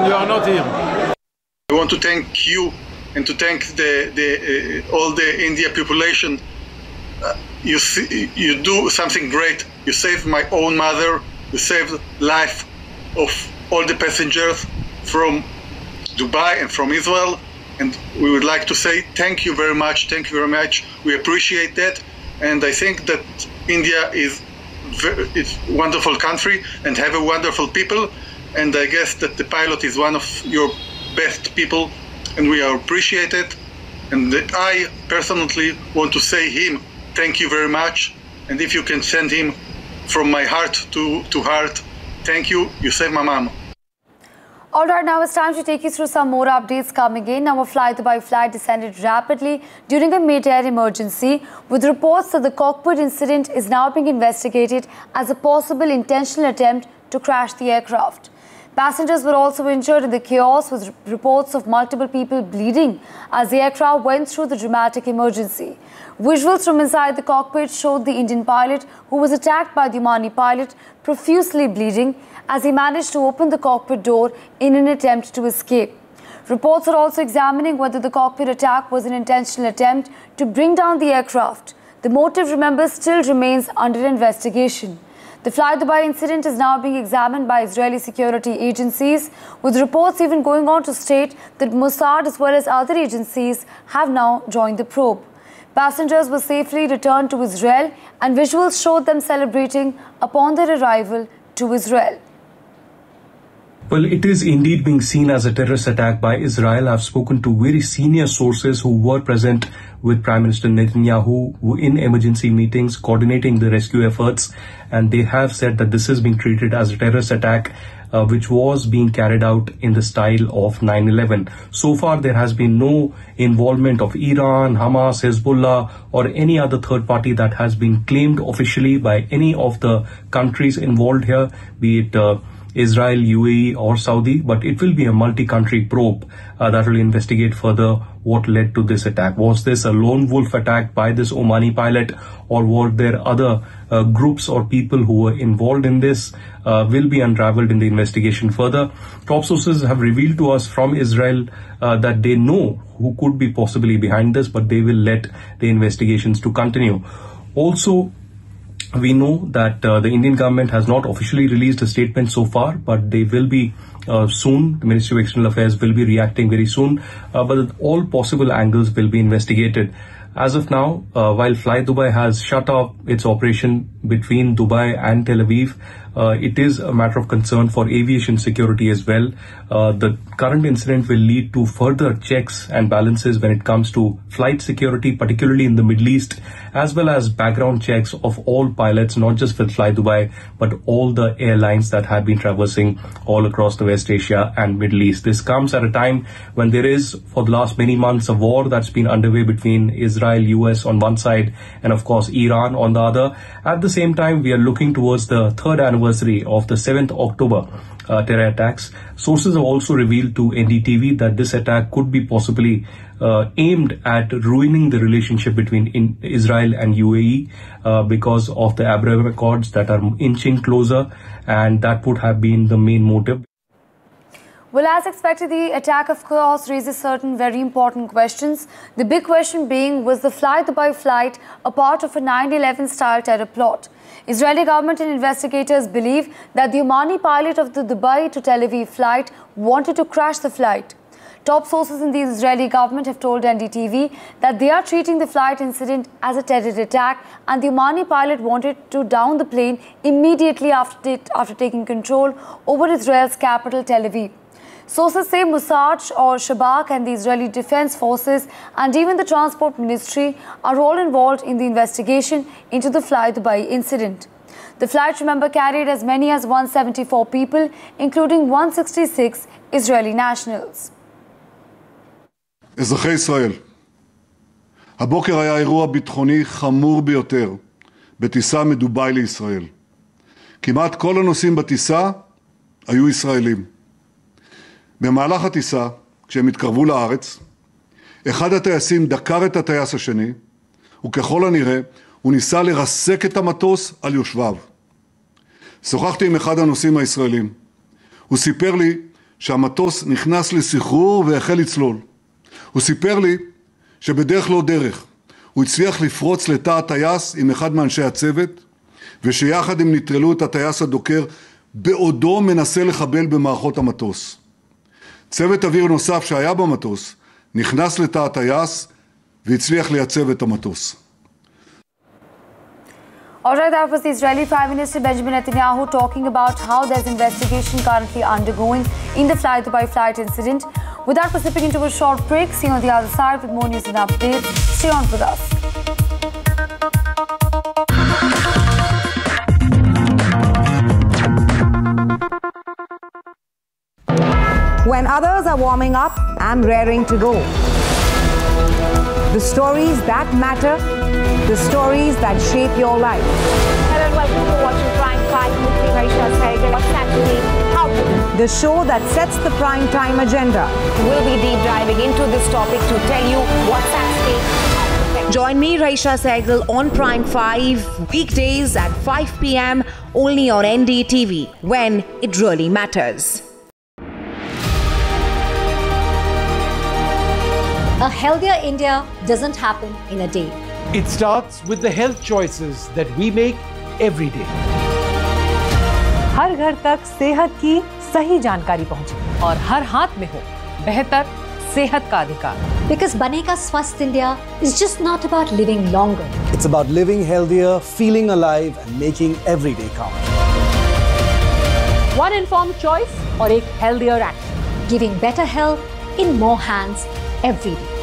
you are not here. I want to thank you and to thank all the India population. You do something great. You saved my own mother. You saved life of all the passengers from Dubai and from Israel. And we would like to say thank you very much. Thank you very much. We appreciate that. And I think that India is a wonderful country and have a wonderful people. And I guess that the pilot is one of your best people, and we are appreciated. And I personally want to say him thank you very much. And if you can send him from my heart to heart, thank you. You saved my mom. All right, now it's time to take you through some more updates coming in. Our Fly Dubai flight descended rapidly during a mid-air emergency, with reports that the cockpit incident is now being investigated as a possible intentional attempt to crash the aircraft. Passengers were also injured in the chaos, with reports of multiple people bleeding as the aircraft went through the dramatic emergency. Visuals from inside the cockpit showed the Indian pilot, who was attacked by the Omani pilot, profusely bleeding as he managed to open the cockpit door in an attempt to escape. Reports are also examining whether the cockpit attack was an intentional attempt to bring down the aircraft. The motive, remember, still remains under investigation. The Fly Dubai incident is now being examined by Israeli security agencies, with reports even going on to state that Mossad as well as other agencies have now joined the probe. Passengers were safely returned to Israel, and visuals showed them celebrating upon their arrival to Israel. Well, it is indeed being seen as a terrorist attack by Israel. I've spoken to very senior sources who were present with Prime Minister Netanyahu in emergency meetings coordinating the rescue efforts, and they have said that this is being treated as a terrorist attack which was being carried out in the style of 9/11. So far, there has been no involvement of Iran, Hamas, Hezbollah, or any other third party that has been claimed officially by any of the countries involved here, be it Israel, UAE or Saudi, but it will be a multi-country probe that will investigate further what led to this attack. Was this a lone wolf attack by this Omani pilot, or were there other groups or people who were involved in this? Will be unraveled in the investigation further. Top sources have revealed to us from Israel that they know who could be possibly behind this, but they will let the investigations to continue. Also, we know that the Indian government has not officially released a statement so far, but they will be soon. The Ministry of External Affairs will be reacting very soon, but all possible angles will be investigated. As of now, while Fly Dubai has shut off its operation between Dubai and Tel Aviv, it is a matter of concern for aviation security as well. The current incident will lead to further checks and balances when it comes to flight security, particularly in the Middle East, as well as background checks of all pilots, not just with Fly Dubai, but all the airlines that have been traversing all across the West Asia and Middle East. This comes at a time when there is, for the last many months, a war that's been underway between Israel, US on one side, and of course Iran on the other. At the same time, we are looking towards the third anniversary of the 7th October terror attacks. Sources have also revealed to NDTV that this attack could be possibly aimed at ruining the relationship between Israel and UAE because of the Abraham Accords that are inching closer, and that would have been the main motive. Well, as expected, the attack, of course, raises certain very important questions. The big question being, was the Fly Dubai flight a part of a 9/11 style terror plot? Israeli government and investigators believe that the Omani pilot of the Dubai to Tel Aviv flight wanted to crash the flight. Top sources in the Israeli government have told NDTV that they are treating the flight incident as a terror attack, and the Omani pilot wanted to down the plane immediately after taking control over Israel's capital, Tel Aviv. Sources say Mossad or Shabak and the Israeli Defense Forces and even the Transport Ministry are all involved in the investigation into the Fly Dubai incident. The flight, remember, carried as many as 174 people, including 166 Israeli nationals. אזרחי ישראל, הבוקר היה אירוע ביטחוני חמור ביותר בטיסה מדובאי לישראל. כמעט כל הנוסעים בטיסה היו ישראלים. במהלך הטיסה, כשהם התקרבו לארץ, אחד הטייסים דקר את הטייס השני, וככל הנראה הוא ניסה לרסק את המטוס על יושביו. שוחחתי עם אחד הנוסעים הישראלים. הוא סיפר לי שהמטוס נכנס לסחרור והחל לצלול. הוא סיפר לי שבדרך לא דרך הוא הצליח לפרוץ לתא הטייס עם אחד מאנשי הצוות, ושיחד הם נטרלו את הטייס הדוקר בעודו מנסה לחבל במערכות המטוס. צוות אוויר נוסף שהיה במטוס נכנס לתא הטייס והצליח לייצב את המטוס. Alright, that was the Israeli Prime Minister Benjamin Netanyahu talking about how there's investigation currently undergoing in the Fly Dubai flight incident. With that, we're slipping into a short break. See you on the other side with more news and updates. Stay on with us. When others are warming up, I'm raring to go. The stories that matter, the stories that shape your life. Hello and welcome to watching Prime 5 with me, Raisha Sehgal. What's actually happening? The show that sets the prime time agenda. We'll be deep diving into this topic to tell you what's at stake. Join me, Raisha Sehgal, on Prime 5, weekdays at 5 p.m. only on NDTV, when it really matters. A healthier India doesn't happen in a day. It starts with the health choices that we make every day. हर घर तक सेहत की सही जानकारी पहुंचे और हर हाथ में हो बेहतर सेहत का अधिकार. Because Banega Swasth India is just not about living longer. It's about living healthier, feeling alive and making every day count. One informed choice और एक healthier action. Giving better health in more hands every day.